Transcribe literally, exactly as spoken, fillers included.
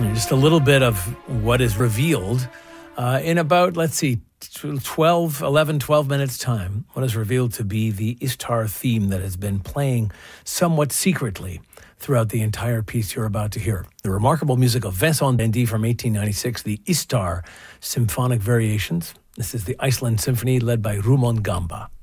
Just a little bit of what is revealed uh, in about, let's see, twelve, eleven, twelve minutes time. What is revealed to be the Ishtar theme that has been playing somewhat secretly throughout the entire piece you're about to hear. The remarkable music of Vincent Dendy from eighteen ninety-six, the Ishtar Symphonic Variations. This is the Iceland Symphony led by Rumon Gamba.